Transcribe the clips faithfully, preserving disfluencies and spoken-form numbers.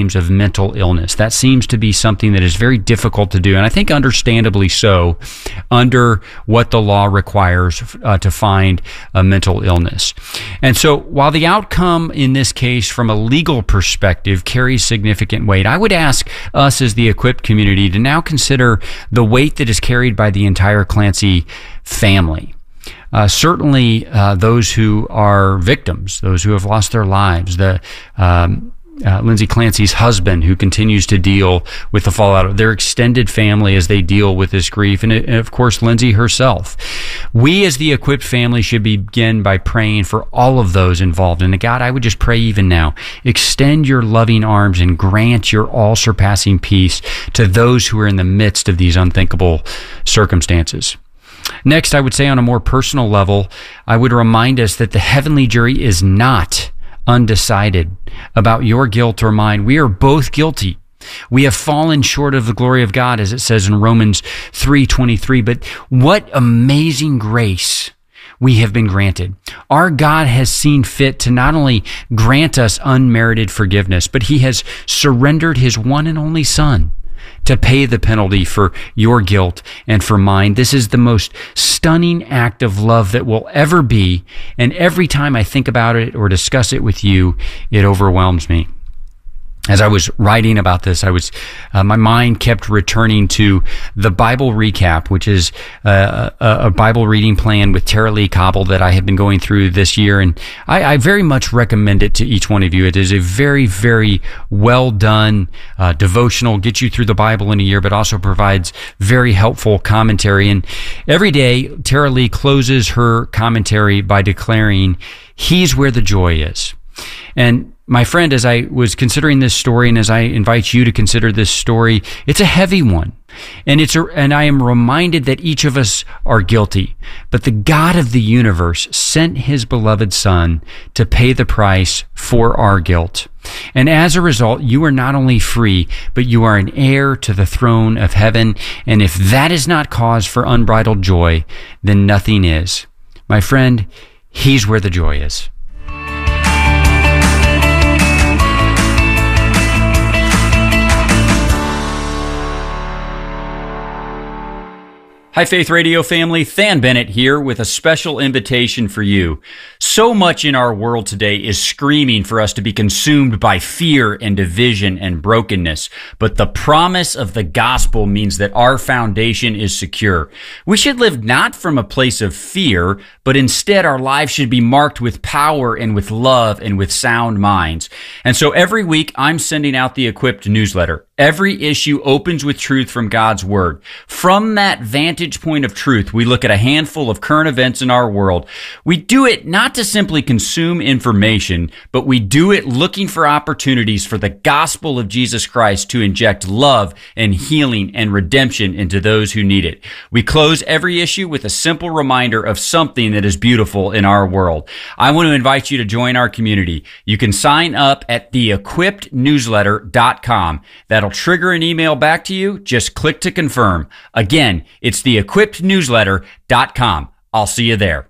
claims of mental illness. That seems to be something that is very difficult to do, and I think understandably so, under what the law requires uh, to find a mental illness. And so while the outcome in this case from a legal perspective carries significant weight, I would ask us as the Equipped community to now consider the weight that is carried by the entire Clancy family. Uh, certainly uh, those who are victims, those who have lost their lives, the um, uh, Lindsay Clancy's husband who continues to deal with the fallout of their extended family as they deal with this grief, and, and of course Lindsay herself. We as the Equipped family should begin by praying for all of those involved. And God, I would just pray even now, extend your loving arms and grant your all-surpassing peace to those who are in the midst of these unthinkable circumstances. Next, I would say on a more personal level, I would remind us that the heavenly jury is not undecided about your guilt or mine. We are both guilty. We have fallen short of the glory of God, as it says in Romans three twenty-three. But what amazing grace we have been granted. Our God has seen fit to not only grant us unmerited forgiveness, but he has surrendered his one and only Son to pay the penalty for your guilt and for mine. This is the most stunning act of love that will ever be, and every time I think about it or discuss it with you, it overwhelms me. As I was writing about this, I was uh, my mind kept returning to the Bible Recap, which is uh, a, a Bible reading plan with Tara-Leigh Cobble that I have been going through this year, and I, I very much recommend it to each one of you. It is a very, very well done uh, devotional, gets you through the Bible in a year, but also provides very helpful commentary. And every day, Tara-Leigh closes her commentary by declaring, "He's where the joy is." And my friend, as I was considering this story, and as I invite you to consider this story, it's a heavy one. And it's a, and I am reminded that each of us are guilty. But the God of the universe sent his beloved Son to pay the price for our guilt. And as a result, you are not only free, but you are an heir to the throne of heaven. And if that is not cause for unbridled joy, then nothing is. My friend, he's where the joy is. Hi, Faith Radio family. Than Bennett here with a special invitation for you. So much in our world today is screaming for us to be consumed by fear and division and brokenness. But the promise of the gospel means that our foundation is secure. We should live not from a place of fear, but instead our lives should be marked with power and with love and with sound minds. And so every week I'm sending out the Equipped newsletter. Every issue opens with truth from God's Word. From that vantage point of truth, we look at a handful of current events in our world. We do it not to simply consume information, but we do it looking for opportunities for the gospel of Jesus Christ to inject love and healing and redemption into those who need it. We close every issue with a simple reminder of something that is beautiful in our world. I want to invite you to join our community. You can sign up at the equipped newsletter dot com. That'll trigger an email back to you. Just click to confirm. Again, it's the equipped newsletter dot com. I'll see you there.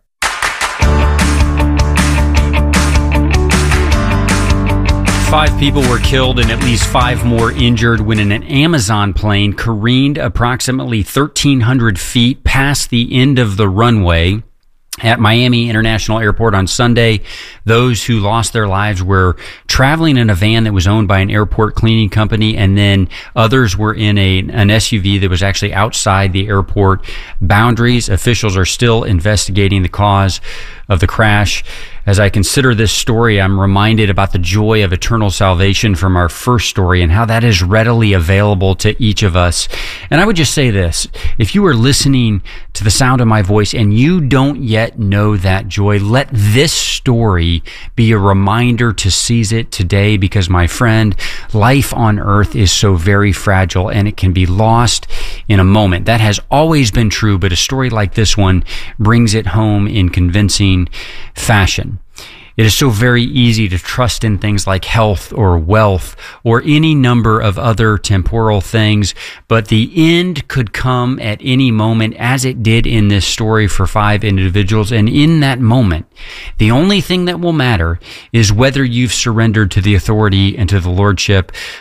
Five people were killed and at least five more injured when an Amazon plane careened approximately thirteen hundred feet past the end of the runway at Miami International Airport on Sunday. Those who lost their lives were traveling in a van that was owned by an airport cleaning company, and then others were in a an S U V that was actually outside the airport boundaries. Officials are still investigating the cause of the crash. As I consider this story, I'm reminded about the joy of eternal salvation from our first story and how that is readily available to each of us. And I would just say this: if you are listening to the sound of my voice and you don't yet know that joy, let this story be a reminder to seize it today, because my friend, life on earth is so very fragile and it can be lost in a moment. That has always been true, but a story like this one brings it home in convincing fashion. It is so very easy to trust in things like health or wealth or any number of other temporal things, but the end could come at any moment, as it did in this story for five individuals. And in that moment, the only thing that will matter is whether you've surrendered to the authority and to the lordship